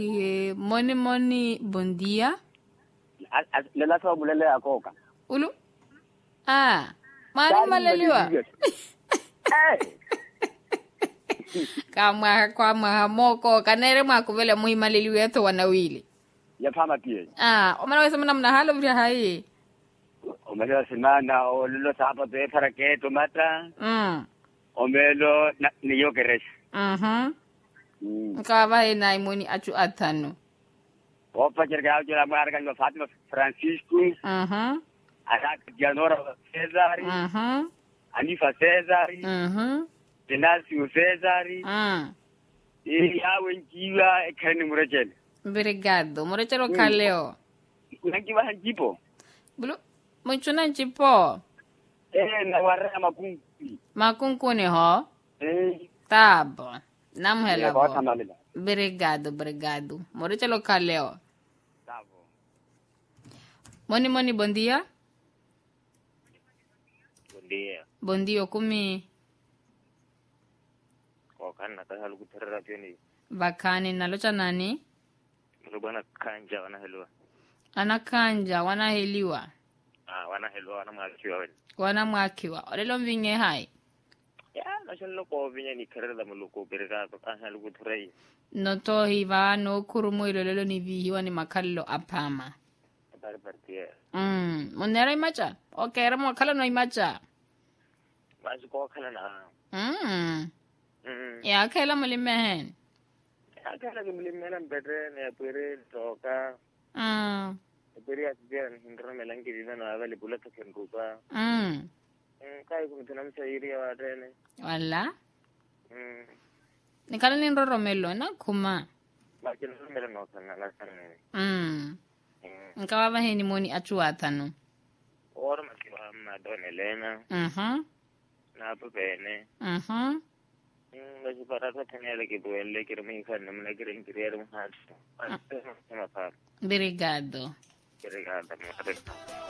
Moni, buen día. Le la so bulele akoka. Ulu? Mani maleliwa. Kama moko kanere mwakuvele muhi maleliwa yeto wanawili. Ya pama pie. Omana wesa mna halo vya hai. Omelo semana o lo sapa de para que tomata. Omelo ni yo keresh. Nkawa ina imuni achu atano. Opa jerga jela marga no Fatima Francisco. Arak Gianora Cesari. Anifa Cesari. Tenasio Cesari. Yawe njiwa ekani murejele. Obrigado. Murejele kaleo. Unanjiwa hanjipo. Bulu, mchuna njipo. Na warra makunku. Makunkuni ho? Tabo. Namhela bo. Obrigado. Murejele kaleo. Tabo. Moni, bom dia. Bom dia, kumi. Kana kahalu kutarra pioni. Bakani nalocha nani? Bwana kanja wanahelwa. Anakanja wanaheliwa. Wanahelwa wanamwakiwa. Wanamwakiwa. Olelo mvinge hai. Ya, nashalo ko vinya ni karela muloko bergato kahalu kutarra. Noto hiva no kurumu ilolelo ni vihiwa ni makallo apama. Barbartia. Munera imacha. Okay, ramo makalo no imacha. Basi ko kala na. Ya kela mulimehen. Ya kela mulimena bedre ne pere toka. Pere atbia ndro melangi dina na avale bulata kenrupa. Kai kumtuna msairi wa tene. Wala? Nikala ni ndro romelo na kuma. Baki romelo no sana la sana. Nkawa baheni moni achuatano. Ora makiwa madone lena. Na pepene. Basi parata tenele que duele que me hija no me la quieren criar un hacho. Obrigado. Obrigado,